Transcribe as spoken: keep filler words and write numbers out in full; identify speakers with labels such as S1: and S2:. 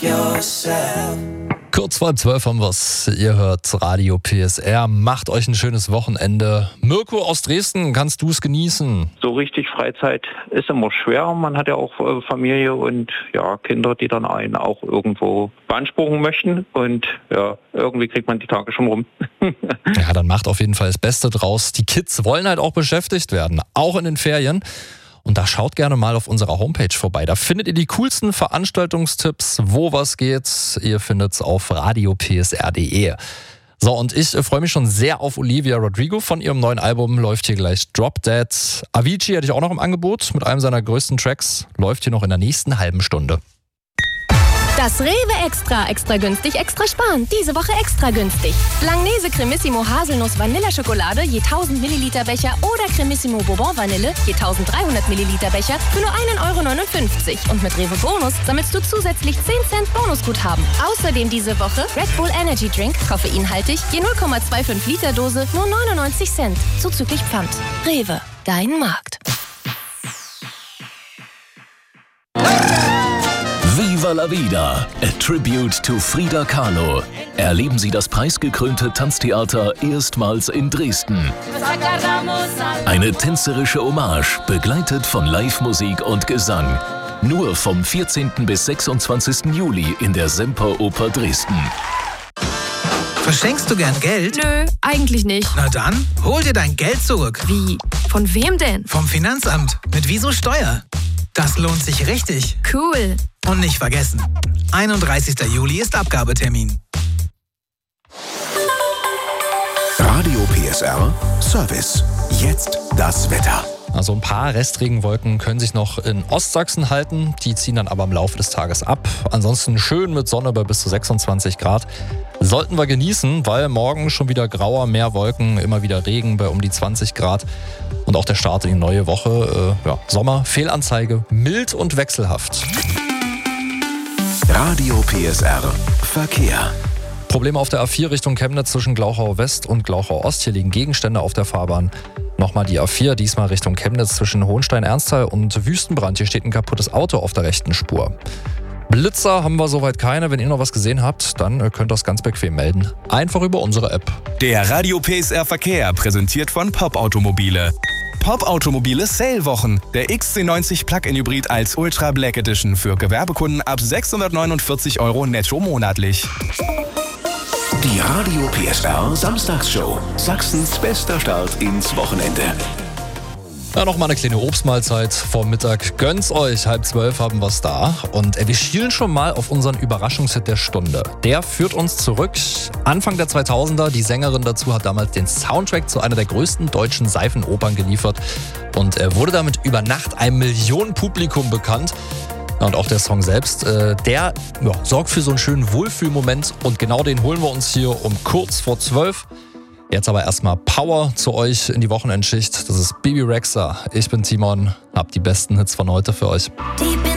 S1: yourself.
S2: Kurz vor zwölf haben wir's. Ihr hört Radio P S R. Macht euch ein schönes Wochenende. Mirko aus Dresden, kannst du es genießen?
S3: So richtig Freizeit ist immer schwer. Man hat ja auch äh, Familie und ja, Kinder, die dann einen auch irgendwo beanspruchen möchten. Und ja, irgendwie kriegt man die Tage schon rum.
S2: Ja, dann macht auf jeden Fall das Beste draus. Die Kids wollen halt auch beschäftigt werden, auch in den Ferien. Und da schaut gerne mal auf unserer Homepage vorbei. Da findet ihr die coolsten Veranstaltungstipps, wo was geht. Ihr findet es auf radio p s r punkt d e. So, und ich freue mich schon sehr auf Olivia Rodrigo. Von ihrem neuen Album läuft hier gleich Drop Dead. Avicii hätte ich auch noch im Angebot mit einem seiner größten Tracks. Läuft hier noch in der nächsten halben Stunde.
S4: Das Rewe Extra, extra günstig, extra sparen. Diese Woche extra günstig. Langnese Cremissimo Haselnuss Vanilleschokolade je tausend Milliliter Becher oder Cremissimo Bourbon Vanille je tausenddreihundert Milliliter Becher für nur ein Euro neunundfünfzig. Und mit Rewe Bonus sammelst du zusätzlich zehn Cent Bonusguthaben. Außerdem diese Woche Red Bull Energy Drink, koffeinhaltig, je null Komma fünfundzwanzig Liter Dose, nur neunundneunzig Cent. Zuzüglich Pfand. Rewe, dein Markt.
S5: Viva la Vida, a tribute to Frida Kahlo. Erleben Sie das preisgekrönte Tanztheater erstmals in Dresden. Eine tänzerische Hommage, begleitet von Live-Musik und Gesang. Nur vom vierzehnten bis sechsundzwanzigsten Juli in der Semperoper Dresden.
S6: Verschenkst du gern Geld?
S4: Nö, eigentlich nicht.
S6: Na dann, hol dir dein Geld zurück.
S4: Wie? Von wem denn?
S6: Vom Finanzamt. Mit Wieso Steuer. Das lohnt sich richtig.
S4: Cool.
S6: Und nicht vergessen, einunddreißigsten Juli ist Abgabetermin.
S7: Radio P S R Service. Jetzt das Wetter.
S2: Also ein paar Restregenwolken können sich noch in Ostsachsen halten. Die ziehen dann aber im Laufe des Tages ab. Ansonsten schön mit Sonne bei bis zu sechsundzwanzig Grad. Sollten wir genießen, weil morgen schon wieder grauer, mehr Wolken, immer wieder Regen bei um die zwanzig Grad. Und auch der Start in die neue Woche. Äh, ja, Sommer, Fehlanzeige, mild und wechselhaft.
S7: Radio P S R Verkehr.
S2: Probleme auf der A vier Richtung Chemnitz zwischen Glauchau West und Glauchau Ost. Hier liegen Gegenstände auf der Fahrbahn. Nochmal die A vier, diesmal Richtung Chemnitz zwischen Hohenstein-Ernsthal und Wüstenbrand. Hier steht ein kaputtes Auto auf der rechten Spur. Blitzer haben wir soweit keine. Wenn ihr noch was gesehen habt, dann könnt ihr es ganz bequem melden. Einfach über unsere App.
S8: Der Radio P S R Verkehr, präsentiert von Pop Automobile. Pop Automobile Sale-Wochen. Der X C neunzig Plug-in Hybrid als Ultra Black Edition für Gewerbekunden ab sechshundertneunundvierzig Euro netto monatlich.
S7: Die Radio P S R Samstagsshow. Sachsens bester Start ins Wochenende.
S2: Ja, noch mal eine kleine Obstmahlzeit vor Mittag. Gönnt's euch. Halb zwölf haben wir's da. Und wir schielen schon mal auf unseren Überraschungshit der Stunde. Der führt uns zurück. Anfang der zweitausender. Die Sängerin dazu hat damals den Soundtrack zu einer der größten deutschen Seifenopern geliefert. Und er wurde damit über Nacht einem Millionenpublikum bekannt. Und auch der Song selbst, äh, der ja, sorgt für so einen schönen Wohlfühlmoment. Und genau den holen wir uns hier um kurz vor zwölf. Jetzt aber erstmal Power zu euch in die Wochenendschicht. Das ist Bibi Rexha. Ich bin Timon, hab die besten Hits von heute für euch.
S1: Deep